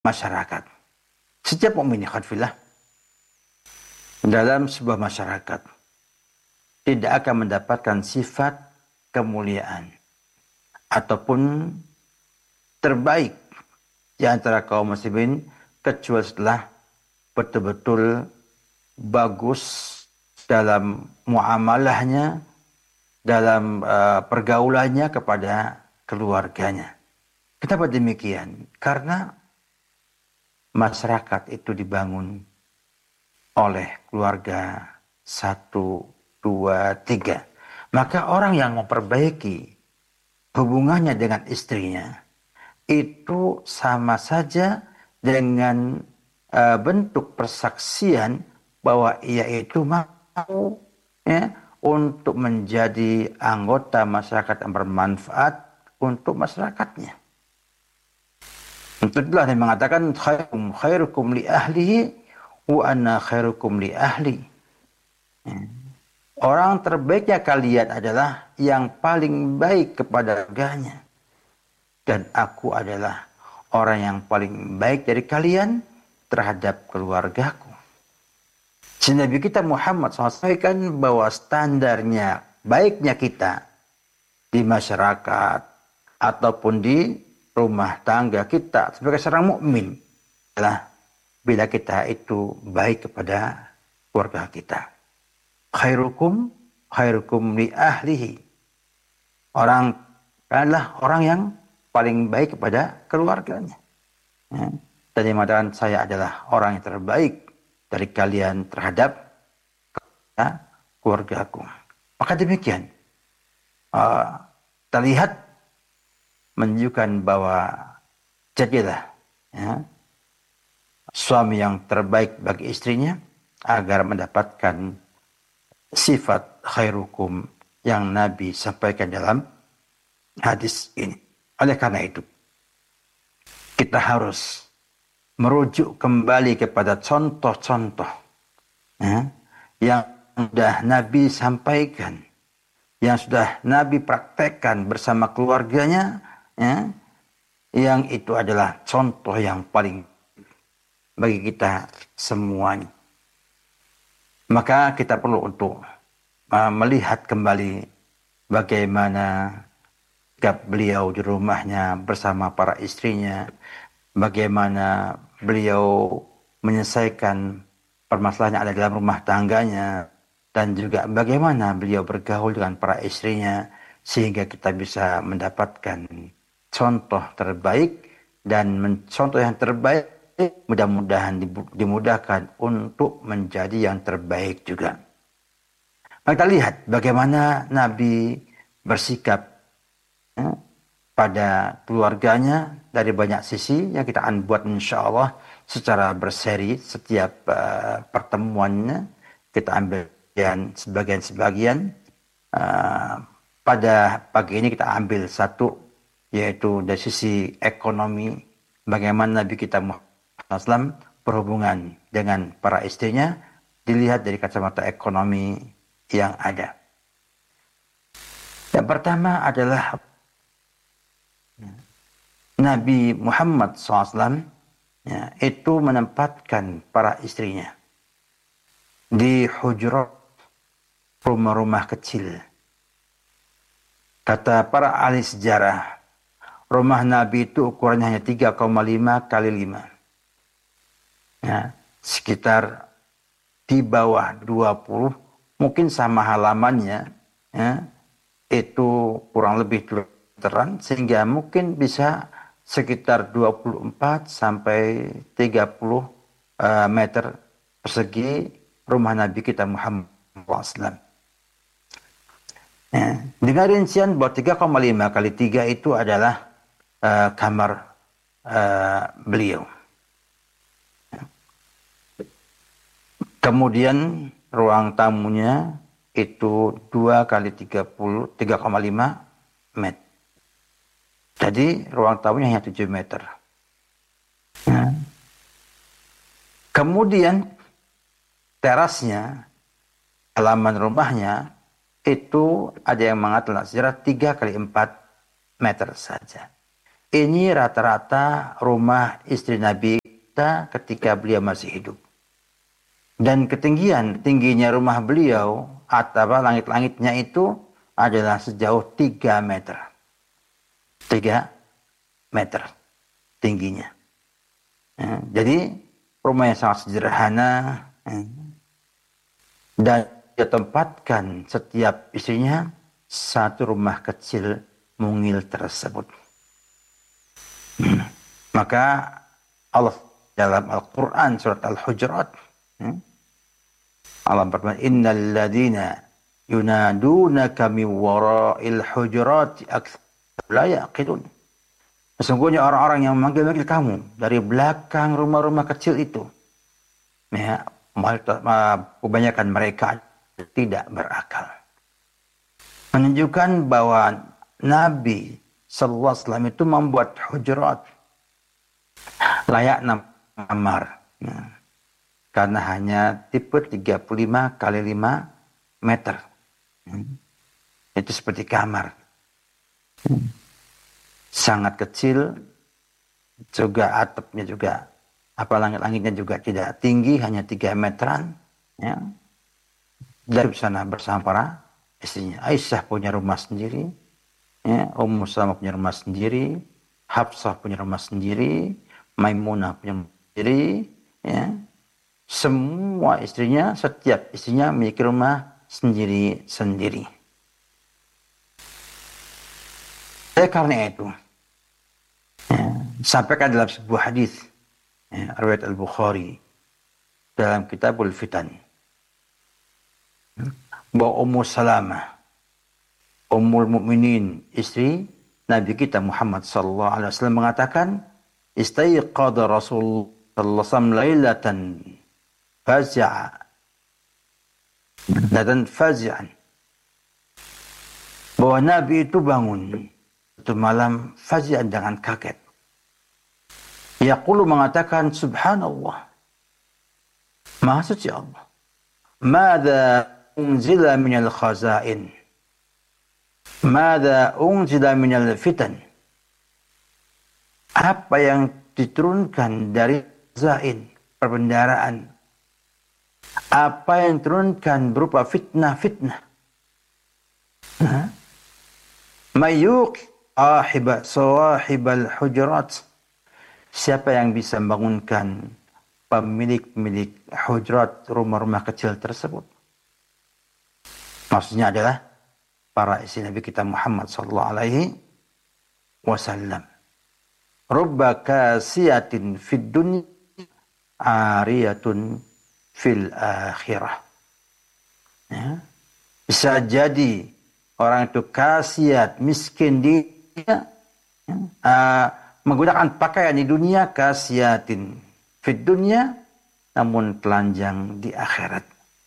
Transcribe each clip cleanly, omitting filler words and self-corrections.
masyarakat. Setiap mukmin ikhwatibillah dalam sebuah masyarakat tidak akan mendapatkan sifat kemuliaan ataupun terbaik di antara kaum muslimin kecuali setelah betul-betul bagus dalam muamalahnya, dalam pergaulannya kepada keluarganya. Kenapa demikian? Karena masyarakat itu dibangun oleh keluarga 1, 2, 3. Maka orang yang memperbaiki hubungannya dengan istrinya itu sama saja dengan bentuk persaksian bahwa ia itu mau ya, untuk menjadi anggota masyarakat yang bermanfaat untuk masyarakatnya. Itulah yang mengatakan khairukum li ahlihi wa ana khairukum li ahli. Orang terbaiknya kalian adalah yang paling baik kepada keluarganya. Dan aku adalah orang yang paling baik dari kalian terhadap keluargaku. Nabi kita Muhammad SAW sampaikan bahwa standarnya baiknya kita di masyarakat ataupun di rumah tangga kita sebagai seorang mukmin adalah bila kita itu baik kepada keluarga kita. Khairukum li ahlihi. Orang adalah orang yang paling baik kepada keluarganya. Ya. Dan yang mengatakan saya adalah orang yang terbaik dari kalian terhadap keluargaku. Maka demikian terlihat menunjukkan bahwa jadilah ya, suami yang terbaik bagi istrinya agar mendapatkan sifat khairukum yang Nabi sampaikan dalam hadis ini. Oleh karena itu kita harus merujuk kembali kepada contoh-contoh ya, yang sudah Nabi sampaikan, yang sudah Nabi praktekkan bersama keluarganya, ya, yang itu adalah contoh yang paling bagi kita semuanya. Maka kita perlu untuk melihat kembali bagaimana sikap beliau di rumahnya bersama para istrinya, bagaimana beliau menyelesaikan permasalahan yang ada dalam rumah tangganya, dan juga bagaimana beliau bergaul dengan para istrinya, sehingga kita bisa mendapatkan contoh terbaik, dan contoh yang terbaik mudah-mudahan dimudahkan untuk menjadi yang terbaik juga. Kita lihat bagaimana Nabi bersikap ya, pada keluarganya dari banyak sisi yang kita akan buat insya Allah secara berseri setiap pertemuannya. Kita ambil sebagian-sebagian. Pada pagi ini kita ambil satu, yaitu dari sisi ekonomi, bagaimana Nabi kita Muhammad SAW berhubungan dengan para istrinya dilihat dari kacamata ekonomi yang ada. Yang pertama adalah Nabi Muhammad SAW ya, itu menempatkan para istrinya di hujurat, rumah-rumah kecil. Kata para ahli sejarah, rumah Nabi itu ukurannya hanya 3,5 kali 5. Ya, sekitar di bawah 20, mungkin sama halamannya, ya, itu kurang lebih 2 meteran, sehingga mungkin bisa sekitar 24 sampai 30 meter persegi rumah Nabi kita Muhammad SAW. Ya, dengan rincian bahwa 3,5 kali 3 itu adalah kamar beliau. Kemudian ruang tamunya itu 2 kali 3,5 meter. Jadi ruang tamunya hanya 7 meter. Ya. Kemudian terasnya, halaman rumahnya itu ada yang mengatakan sejarah 3 kali 4 meter saja. Ini rata-rata rumah istri Nabi kita ketika beliau masih hidup. Dan tingginya rumah beliau, atau langit-langitnya itu adalah sejauh 3 meter. 3 meter tingginya. Ya, jadi rumah yang sangat sederhana, ya, dan dia tempatkan setiap istrinya satu rumah kecil mungil tersebut. Maka Allah dalam Al-Quran surat Al-Hujurat, Allah berfirman, innal ladzina yunadunaka min wara'il hujurati aktsar la yaqilun. Sesungguhnya orang-orang yang memanggil-manggil kamu dari belakang rumah-rumah kecil itu, ya, kebanyakan mereka tidak berakal. Menunjukkan bahwa Nabi sallallahu alaihi wasallam itu membuat hujurat layak kamar, ya, karena hanya tipe 35 kali 5 meter. Itu seperti kamar. Sangat kecil, juga atapnya juga, langit-langitnya juga tidak tinggi, hanya 3 meteran. Ya. Dari sana bersama para istrinya. Aisyah punya rumah sendiri, ya. Ummu Salamah punya rumah sendiri, Hafsah punya rumah sendiri, Maimunah punya rumah sendiri, ya. Semua istrinya, setiap istrinya memiliki rumah sendiri-sendiri. Karena itu, ya, sampaikan dalam sebuah hadis, ya, riwayat Al-Bukhari dalam Kitabul Fitan, bahwa Ummu Salamah, Ummul Mukminin, istri Nabi kita Muhammad sallallahu alaihi wasallam mengatakan, istaiqadha Rasulullah sallallahu alaihi wasallam lailatan fazi'a dan fazi'an, bahwa Nabi itu bangun satu malam fazi'an dengan kaget. Yaqulu mengatakan, subhanallah, maha suci Allah, madza unzila minal khazain, madza unzila minal fitan, apa yang diturunkan dari khazain, perbendaharaan, apa yang diturunkan berupa fitnah-fitnah. Mayuq sawahibal hujurat, siapa yang bisa membangunkan pemilik hujurat, rumah-rumah kecil tersebut? Maksudnya adalah para istri Nabi kita Muhammad sallallahu alaihi wasallam. Rubba kasiyatin fid dunya ariyatun fil akhirah. Ya. Bisa jadi orang itu kasiat, miskin di dunia, menggunakan pakaian di dunia, kasiatin fid dunya, namun telanjang di akhirat.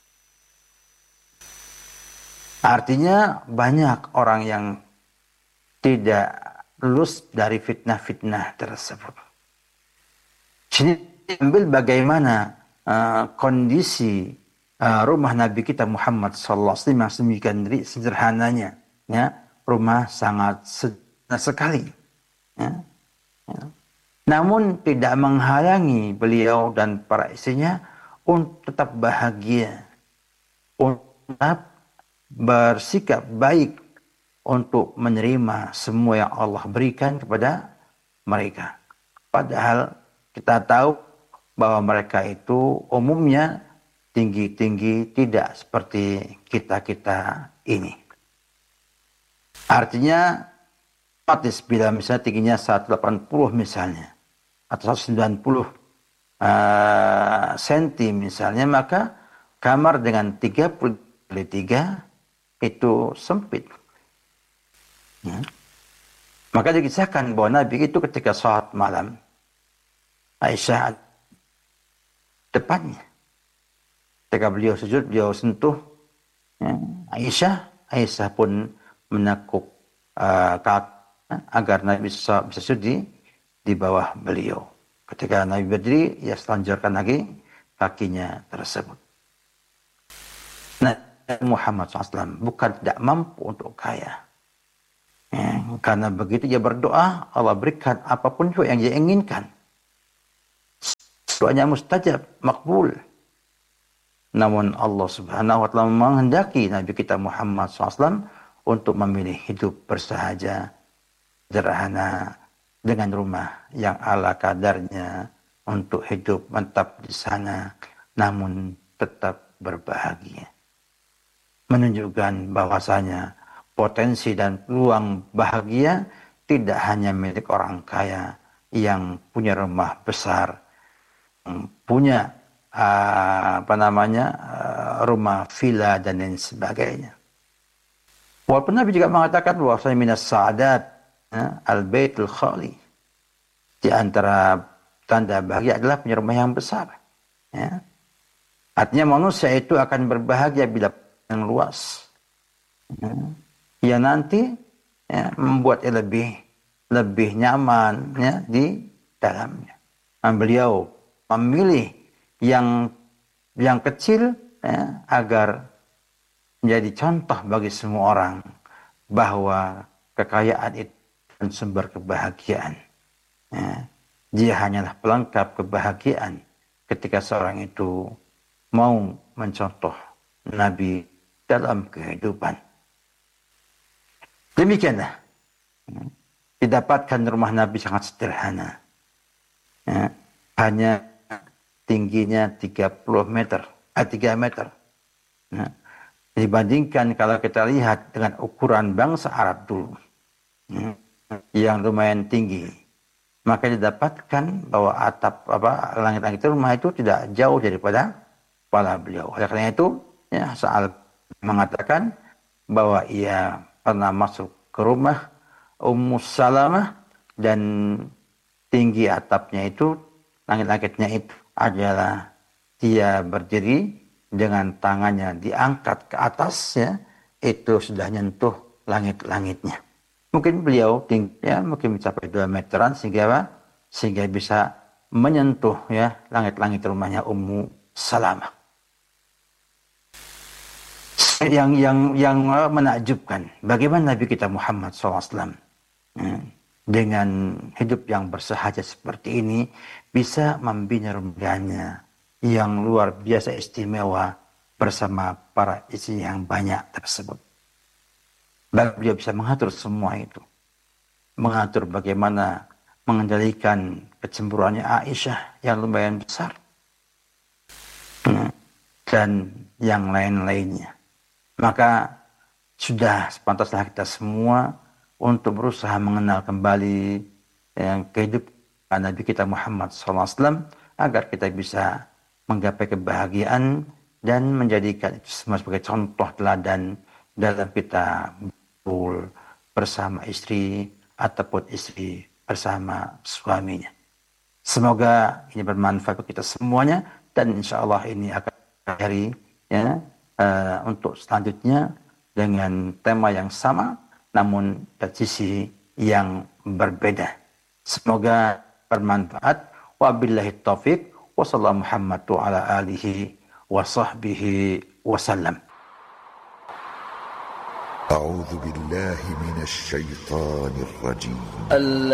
Artinya banyak orang yang tidak lulus dari fitnah-fitnah tersebut. Sini ambil bagaimana kondisi rumah Nabi kita Muhammad sallallahu alaihi wasallam yang sedemikian sederhananya, ya, rumah sangat sederhana sekali, ya. Ya. Namun tidak menghalangi beliau dan para istrinya untuk tetap bahagia, untuk tetap bersikap baik untuk menerima semua yang Allah berikan kepada mereka. Padahal kita tahu bahwa mereka itu umumnya tinggi-tinggi, tidak seperti kita-kita ini. Artinya, bila misalnya tingginya 180 misalnya, atau 190 senti misalnya, maka kamar dengan 30x3 itu sempit. Ya. Maka dikisahkan bahwa Nabi itu ketika salat malam, Aisyah depannya. Ketika beliau sujud, beliau sentuh, ya, Aisyah pun menekuk kaki agar Nabi bisa sujud di bawah beliau. Ketika Nabi berdiri, ia selanjutkan lagi kakinya tersebut. Nah, Muhammad SAW bukan tidak mampu untuk kaya. Ya, karena begitu dia berdoa, Allah berikan apapun juga yang dia inginkan. Doanya mustajab, makbul. Namun Allah Subhanahu wa taala menghendaki Nabi kita Muhammad SAW untuk memilih hidup bersahaja, sederhana, dengan rumah yang ala kadarnya, untuk hidup mantap di sana, namun tetap berbahagia. Menunjukkan bahwasanya potensi dan peluang bahagia tidak hanya milik orang kaya yang punya rumah besar, punya rumah villa dan lain sebagainya. Walaupun Nabi juga mengatakan bahwasanya minas sa'adat al-baitul khali, di antara tanda bahagia adalah punya rumah yang besar. Ya. Artinya manusia itu akan berbahagia bila yang luas. Ya nanti membuat lebih nyaman ya di dalamnya. Beliau memilih yang kecil agar menjadi contoh bagi semua orang bahwa kekayaan itu sumber kebahagiaan. Dia hanyalah pelengkap kebahagiaan ketika seorang itu mau mencontoh Nabi dalam kehidupan. Demikianlah didapatkan rumah Nabi sangat sederhana. Hanya tingginya 3 meter. Dibandingkan kalau kita lihat dengan ukuran bangsa Arab dulu yang lumayan tinggi, maka didapatkan bahwa atap langit-langit rumah itu tidak jauh daripada kepala beliau. Oleh karena itu, Sa'al mengatakan bahwa ia pernah masuk ke rumah Ummu Salamah dan tinggi atapnya itu, langit-langitnya itu adalah dia berdiri dengan tangannya diangkat ke atas, itu sudah nyentuh langit-langitnya. Mungkin beliau tinggi, mungkin mencapai 2 meteran sehingga bisa menyentuh langit-langit rumahnya Ummu Salamah. Yang menakjubkan, bagaimana Nabi kita Muhammad SAW dengan hidup yang bersahaja seperti ini bisa membina rumahnya yang luar biasa istimewa bersama para istri yang banyak tersebut. Beliau bisa mengatur semua itu. Mengatur bagaimana mengendalikan kecemburuannya Aisyah yang lumayan besar. Dan yang lain-lainnya. Maka sudah sepantasnya kita semua untuk berusaha mengenal kembali kehidupan Nabi kita Muhammad SAW agar kita bisa menggapai kebahagiaan dan menjadikan itu semua sebagai contoh teladan dalam kita bersama istri ataupun istri bersama suaminya. Semoga ini bermanfaat bagi kita semuanya dan insya Allah ini akan hari untuk selanjutnya dengan tema yang sama namun dari sisi yang berbeda. Semoga bermanfaat. Wabillahi taufiq wa sallallahu Muhammadu ala alihi wa sahbihi wasallam. أعوذ بالله من الشيطان الرجيم